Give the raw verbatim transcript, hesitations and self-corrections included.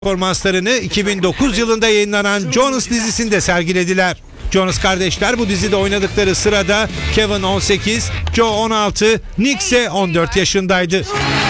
performanslarını iki bin dokuz yılında yayınlanan Jonas dizisinde sergilediler. Jonas kardeşler bu dizide oynadıkları sırada Kevin on sekiz, Joe on altı, Nick ise on dört yaşındaydı.